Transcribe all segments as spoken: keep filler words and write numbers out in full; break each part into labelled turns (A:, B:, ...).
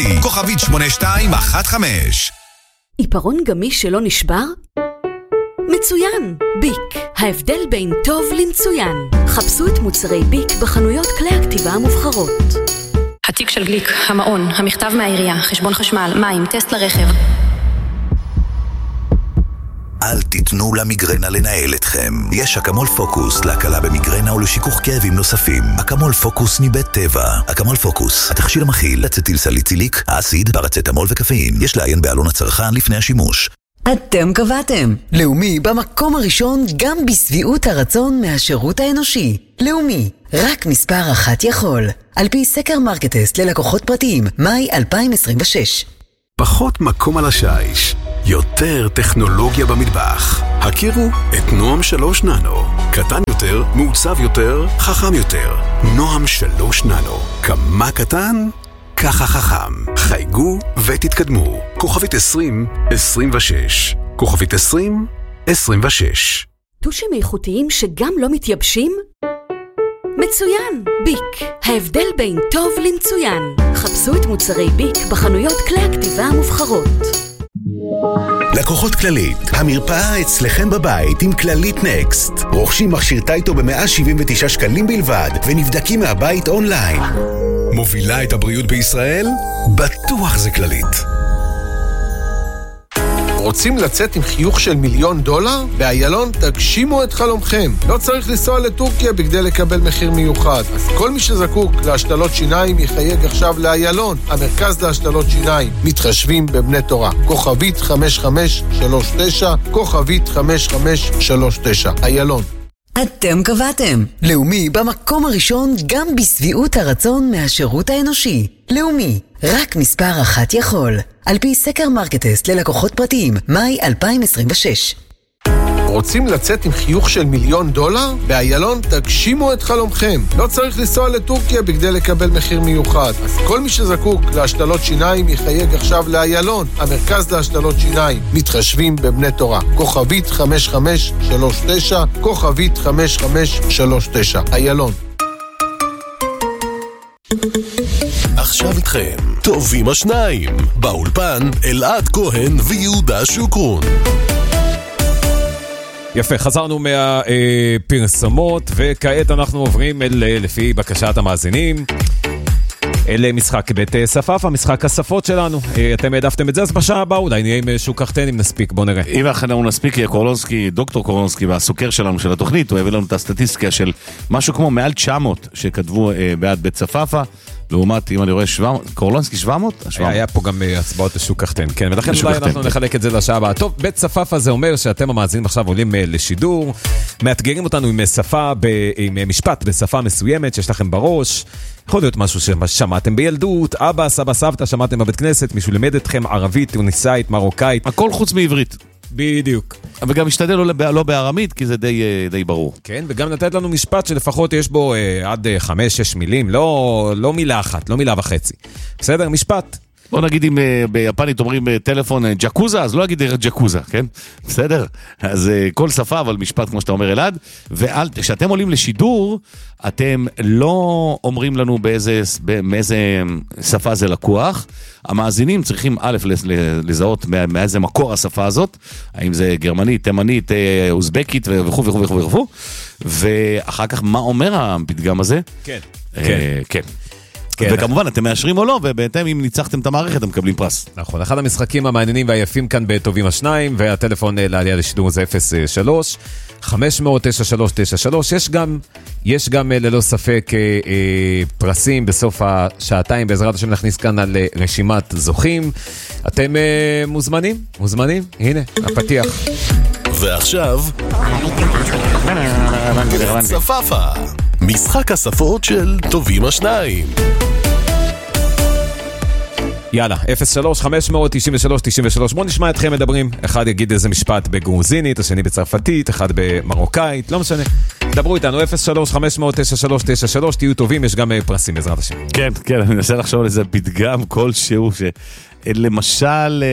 A: כוכבית שמונה שתיים אחת חמש.
B: עיפרון גמיש שלא נשבר? מצוין! ביק, ההבדל בין טוב למצוין. חפשו את מוצרי ביק בחנויות כלי הכתיבה המובחרות.
C: התיק של גליק, המעון, המכתב מהעירייה, חשבון חשמל, מים, טסט לרכב.
D: אל תיתנו למיגרנה לנהל אתכם. יש אקמול פוקוס להקלה במיגרנה ולשיכוך כאבים נוספים. אקמול פוקוס מבית טבע. אקמול פוקוס, התכשיר המכיל אצטיל סליציליק, אסיד, פרצטמול וקפאין. יש לעיין בעלון הצרכן לפני השימוש.
E: אתם קבעתם. לאומי במקום הראשון גם בסביעות הרצון מהשירות האנושי. לאומי, רק מספר אחת יכול. על פי סקר מרקטסט ללקוחות פרטיים, מאי אלפיים עשרים ושש.
F: פחות מקום על השיש, יותר טכנולוגיה במטבח. הכירו את נועם שלוש ננו. קטן יותר, מעוצב יותר, חכם יותר. נועם שלוש ננו. כמה קטן? ככה חכם. חייגו ותתקדמו. כוכבית עשרים עשרים ושש. כוכבית עשרים עשרים ושש.
B: טושים איכותיים שגם לא מתייבשים? מצוין! ביק, ההבדל בין טוב למצוין. חפשו את מוצרי ביק בחנויות כלי הכתיבה המובחרות.
G: לקוחות כללית, המרפאה אצלכם בבית עם כללית נקסט. רוכשים מכשיר טייטו ב-מאה שבעים ותשעה שקלים בלבד ונבדקים מהבית אונליין.
A: מובילה את הבריאות בישראל? בטוח זה כללית.
H: רוצים לצאת עם חיוך של מיליון דולר? באיילון תגשימו את חלומכם. לא צריך לנסוע לטורקיה בכדי לקבל מחיר מיוחד. אז כל מי שזקוק להשתלות שיניים יחייג עכשיו לאיילון, המרכז להשתלות שיניים. מתחשבים בבני תורה. כוכבית חמש חמש שלוש תשע, כוכבית חמש חמש שלוש תשע. איילון.
E: אתם קבעתם. לאומי במקום הראשון גם בסביעות הרצון מהשירות האנושי. לאומי, רק מספר אחת יכול. על פי סקר מרקטסט ללקוחות פרטיים, מאי אלפיים עשרים ושש.
H: רוצים לצאת עם חיוך של מיליון דולר? באיילון תגשימו את חלומכם. לא צריך לנסוע לטורקיה בכדי לקבל מחיר מיוחד. אז כל מי שזקוק להשתלות שיניים יחייג עכשיו לאיילון, המרכז להשתלות שיניים. מתחשבים בבני תורה. כוכבית חמש חמש שלוש תשע, כוכבית חמש חמש שלוש תשע. איילון.
F: עכשיו איתכם, טובים השניים. באולפן, אלעד כהן ויהודה שוקרון.
I: יפה, חזרנו מהפרסומות, וכעת אנחנו עוברים אל, לפי בקשת המאזינים, אל משחק בית ספף, המשחק השפות שלנו. אתם העדפתם את זה, אז בשעה הבאה אולי נהיה עם שוק קחתן, אם נספיק, בוא נראה.
J: אם אנחנו נספיק, קורלונסקי, דוקטור קורלונסקי, והסוקר שלנו של התוכנית, הוא הביא לנו את הסטטיסטיקה של משהו כמו מעל תשע מאות שכתבו בעד בית ספפה, לעומת, אם אני רואה, שבע מאות, קורלונסקי שבע מאות?
I: היה פה גם הצבעות לשוק קחתן, כן, ולכן אולי אנחנו נחלק את זה לשעה הבאה. טוב, בית ספפה זה אומר שאתם המאזינים עכשיו עולים לשידור, מאתגרים אותנו עם שפה, עם משפט בשפה מסוימת שיש לכם בראש, יכול להיות משהו ששמעתם בילדות, אבא, סבא, סבתא, שמעתם בבית כנסת, מישהו למד אתכם ערבית, טוניסאית, מרוקאית.
J: הכל חוץ מעברית.
I: בדיוק.
J: וגם משתדל לא, לא בארמית, כי זה די, די ברור.
I: כן, וגם נתת לנו משפט שלפחות יש בו אה, עד חמש, שש מילים, לא, לא מילה אחת, לא מילה וחצי. בסדר, משפט.
J: בוא נגיד אם uh, ביפנית אומרים uh, טלפון uh, ג'קוזה, אז לא אגיד ג'קוזה, כן? בסדר? אז uh, כל שפה, אבל משפט כמו שאתה אומר אלעד, וכשאתם עולים לשידור, אתם לא אומרים לנו באיזה, מאיזה שפה זה לקוח, המאזינים צריכים א' לזהות מאיזה מקור השפה הזאת, האם זה גרמנית, תימנית, אוזבקית וכו' וכו' וכו' וכו', ואחר כך מה אומר הפתגם הזה?
I: כן.
J: כן. כן. וכמובן אתם מאשרים או לא, ובהתאם אם ניצחתם את המערכת אתם מקבלים פרס.
I: נכון, אחד המשחקים המעניינים והיפים כאן בטובים השניים, והטלפון לעלייה לשידור זה אפס שלוש חמש מאות תשע שלוש תשע שלוש. יש גם, יש גם ללא ספק פרסים בסוף השעתיים, בעזרת השם נכניס כאן על רשימת זוכים. אתם מוזמנים? מוזמנים? הנה, הפתיח.
F: ועכשיו ספפה, משחק השפות של טובים השניים.
I: יאללה, אפס שלוש חמש מאות תשעים ושלוש תשעים ושלוש. בואו נשמע אתכם מדברים. אחד יגיד איזה משפט בגרוזינית, השני בצרפתית, אחד במרוקאית, לא משנה. דברו איתנו, אפס שלוש חמש מאות תשע שלוש תשע שלוש, תהיו טובים, יש גם פרסים בעזרת השם.
J: כן, כן, אני מנסה לחשוב על איזה פתגם כלשהו ש... למשל,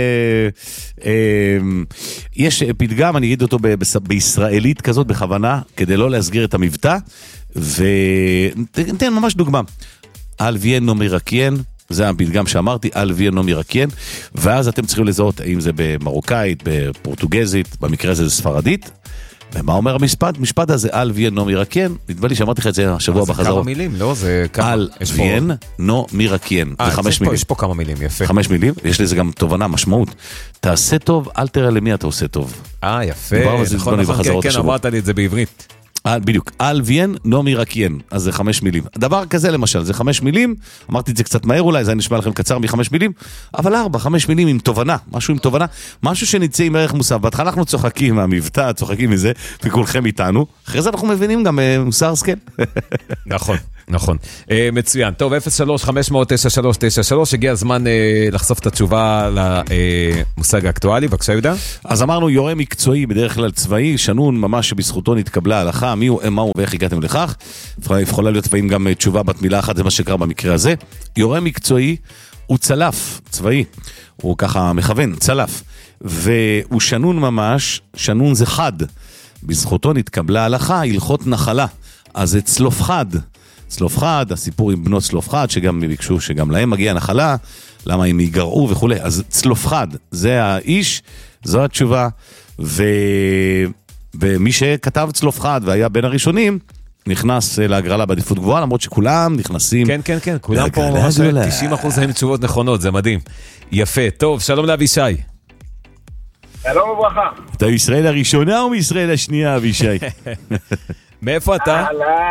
J: יש פתגם, אני אגיד אותו בישראלית כזאת בכוונה, כדי לא להסגיר את המבטא, ונתן ממש דוגמה. אל ויין נו מרקיין, זה הפתגם שאמרתי, אל ויה נו מירקיין, ואז אתם צריכים לזהות האם זה במרוקאית, בפורטוגזית, במקרה הזה זה ספרדית, ומה אומר המשפט? משפט הזה, אל ויה נו מירקיין, נדמה לי שאמרתי לך את זה השבוע בחזרות.
I: זה כמה מילים, לא? זה כמה...
J: אל ויה נו מירקיין, זה חמש מילים.
I: יש פה כמה מילים, יפה.
J: חמש מילים, יש לזה גם תובנה, משמעות. תעשה טוב, אל תראה למי אתה עושה טוב.
I: אה, יפה, נכון, נכון, כן, כן, אמרת לי את זה בעברית.
J: בדיוק, אל ויין נו מירקיין, אז זה חמש מילים. דבר כזה למשל, זה חמש מילים, אמרתי את זה קצת מהר אולי, זה נשמע לכם קצר מחמש מילים, אבל ארבע, חמש מילים עם תובנה, משהו עם תובנה, משהו שנצא עם ערך מוסף. בהתחלה אנחנו צוחקים מהמבטא, צוחקים מזה, וכולכם איתנו, אחרי זה אנחנו מבינים גם מוסר סקל.
I: נכון, נכון. מצוין. טוב, אפס שלוש חמש אפס אפס תשע שלוש תשע שלוש, הגיע הזמן לחשוף את התשובה למושג האקטואלי, בבקשה יהודה.
J: אז אמרנו יורה מקצועי, בדרך כלל צבאי, שנון ממש שבזכותו נתקבלה ההלכה, מי הוא, מה הוא ואיך הגעתם לכך. יכולה להיות צבאים גם תשובה בת מילה אחת, זה מה שקרה במקרה הזה. יורה מקצועי הוא צלף, צבאי, הוא ככה מכוון, צלף, והוא שנון ממש, שנון זה חד, בזכותו נתקבלה ההלכה, הלכות נחלה, אז זה צלוף חד, צלוף חד, הסיפור עם בנות צלוף חד, שגם ביקשו שגם להם מגיע נחלה, למה הם יגרעו וכו', אז צלוף חד, זה האיש, זו התשובה, ו... ומי שכתב צלוף חד והיה בין הראשונים, נכנס להגרלה בעדיפות גבוהה, למרות שכולם נכנסים...
I: כן, כן, כן, כולם פה ממש תשעים אחוז הם תשובות נכונות, זה מדהים. יפה, טוב, שלום לאבישי.
K: שלום וברכה.
J: אתה ישראל הראשונה או מישראל השנייה, אבישי?
I: מאיפה אתה?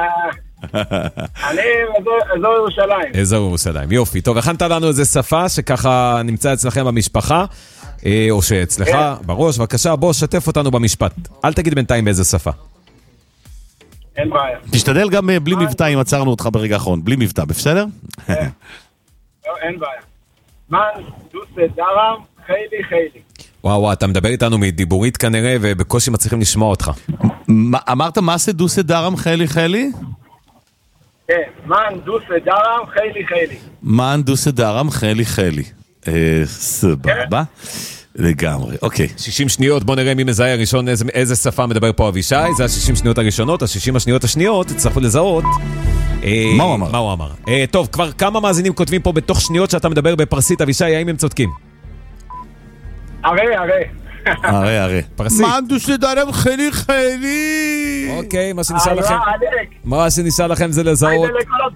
K: אני אזור ירושלים.
I: אזור ירושלים, יופי. טוב, הכנת לנו איזה שפה שככה נמצא אצלכם במשפחה, או שאצלך בראש, בבקשה, בוא שתף אותנו במשפט. אל תגיד בינתיים באיזה שפה.
K: אין בעיה.
J: תשתדל גם בלי מבטא אם עצרנו אותך ברגע האחרון, בלי מבטא, בסדר?
K: אין בעיה. מן דוסה דרם חיילי חיילי.
I: וואו, וואו, אתה מדבר איתנו מדיבורית כנראה, ובקושי מצליחים לשמוע אותך.
J: אמרת מה זה דוסה דרם חיילי חיילי?
K: כן, מן דוסה דרם חיילי חיילי.
J: מן דוסה דרם חיילי חיילי. סבבה. לגמרי, אוקיי.
I: שישים שניות, בוא נראה מי מזהה הראשון, איזה, איזה שפה מדבר פה אבישי, זה ה-שישים שניות הראשונות, ה-שישים השניות השניות, תצטרכו לזהות.
J: מה הוא אמר?
I: מה הוא אמר? טוב, כבר כמה מאזינים כותבים פה בתוך שניות שאתה מדבר בפרסית, אבישי, האם הם צודקים?
K: הרי, הרי.
J: הרי, הרי.
I: פרסית.
J: מנדו שדרם חיילי חיילי.
I: אוקיי, מה שנשאר לכם? מה שנשאר לכם זה לזהות.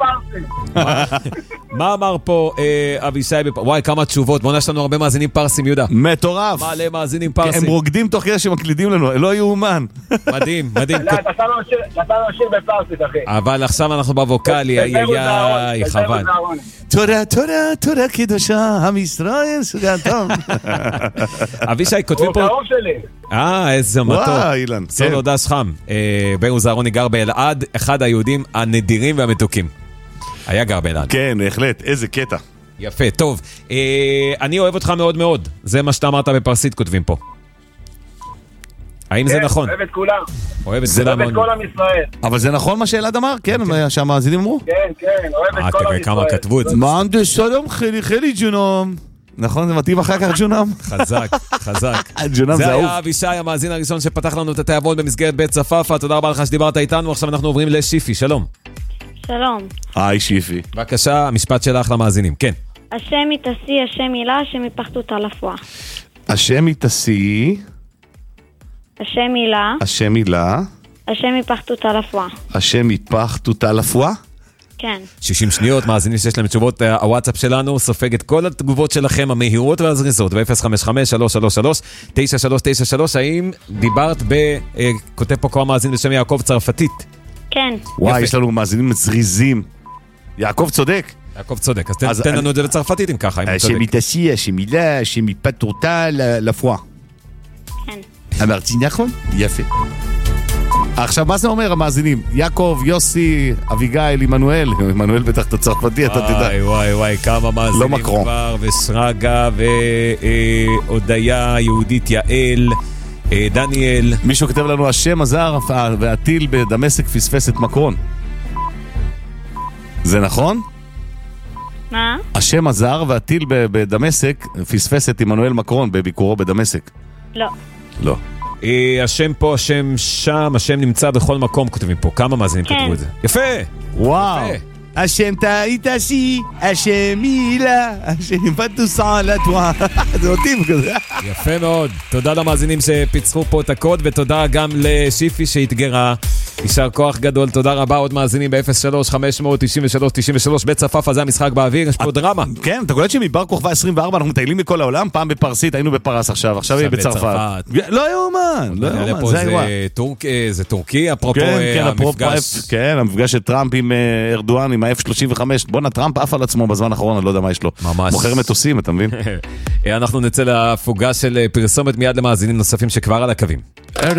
I: מה אמר פה אבישי? וואי, כמה תשובות. בוא נשאר לנו הרבה מאזינים פרסים, יהודה.
J: מטורף.
I: מלא מאזינים פרסים.
J: הם רוקדים תוך כדי שמקלידים לנו, לא יאומן.
I: מדהים, מדהים.
K: לא, אתה לא משאיר בפרסית, אחי.
I: אבל עכשיו אנחנו בווקלי, איי איי, חבל.
J: תודה, תודה, תודה קדושה, עם ישראל, סוגה טוב.
I: אבישי, כותבים פה...
K: הוא קרוב שלי.
I: אה, איזה מתוק.
J: וואי, אילן.
I: סולו דש חם. ברור זהרוני גר באלעד, אחד היהודים הנדירים והמתוקים. היה גר באלעד.
J: כן, בהחלט, איזה קטע.
I: יפה, טוב. אני אוהב אותך מאוד מאוד. זה מה שאתה אמרת בפרסית, כותבים פה. האם זה נכון?
K: אוהב את כולם.
I: אוהב את כולם.
K: אוהב את כל עם ישראל.
J: אבל זה נכון מה שאלעד אמר? כן, שהמאזינים אמרו?
K: כן, כן, אוהב את כל עם ישראל.
I: כמה כתבו את זה.
J: מאנדו שלום חלי חלי ג'ונום. נכון, זה מתאים אחר כך ג'ונם?
I: חזק, חזק.
J: ג'ונם זה
I: זה
J: אהוב.
I: היה אבישי, המאזין הראשון שפתח לנו את התיאבון במסגרת בית צפאפה. תודה רבה לך שדיברת איתנו. עכשיו אנחנו עוברים לשיפי, שלום.
L: שלום.
J: היי שיפי.
I: בבקשה, המשפט שלך למאזינים, כן.
L: השם יתעשי, השם הילה, השם יפחתות אלפואה.
J: השם יתעשי.
L: השם הילה.
J: השם הילה.
L: השם יפחתות אלפואה.
J: השם יפחתות אלפואה?
L: כן.
I: שישים שניות, מאזינים שיש להם תשובות, הוואטסאפ שלנו סופג את כל התגובות שלכם המהירות והזריזות, ב-אפס חמש חמש שלוש שלוש שלוש תשע שלוש תשע שלוש. האם דיברת ב... כותב פה כל מאזין בשם יעקב צרפתית?
L: כן.
J: וואי, יש לנו מאזינים זריזים. יעקב צודק.
I: יעקב צודק, אז תן לנו את זה בצרפתית אם ככה, אם הוא צודק.
J: השם יתעשי, השם הילה, השם יפחתות אלפואה.
L: כן.
J: אמרתי נכון? יפה. עכשיו, מה זה אומר המאזינים? יעקב, יוסי, אביגיל, עמנואל. עמנואל בטח את הצרפתי, אתה תדע.
I: וואי, וואי, וואי, כמה מאזינים כבר, ושרגה, והודיה, יהודית יעל, דניאל.
J: מישהו כתב לנו, השם הזר והטיל בדמשק פספס את מקרון. זה נכון?
L: מה?
J: השם הזר והטיל בדמשק פספס את עמנואל מקרון בביקורו בדמשק.
L: לא.
J: לא.
I: השם פה, השם שם, השם נמצא בכל מקום, כותבים פה. כמה מאזינים כתבו את זה? יפה!
J: וואו! השם תאיתשי, השם מילה, השם פתוסה לתועה. זה אותי כזה.
I: יפה מאוד. תודה למאזינים שפיצחו פה את הקוד, ותודה גם לשיפי שהתגרה. יישר כוח גדול, תודה רבה. עוד מאזינים ב-אפס שלוש חמש תשע שלוש תשע שלוש. בית צפאפא, זה המשחק באוויר, יש פה דרמה.
J: כן, אתה קולט שמבר כוכבא עשרים וארבע אנחנו מטיילים מכל העולם, פעם בפרסית, היינו בפרס עכשיו, עכשיו היא בצרפת. לא יאומן, לא יאומן, זה האירוע.
I: זה טורקי, אפרופו המפגש.
J: כן, המפגש של טראמפ עם ארדואן, עם ה-אף שלושים וחמש. בוא נטראמפ אף על עצמו בזמן האחרון, אני לא יודע מה יש לו.
I: ממש.
J: מוכר מטוסים, אתה מבין?
I: אנחנו נצא להפוגה של פרסומת מיד למאזינים נוספים שכבר על הקווים.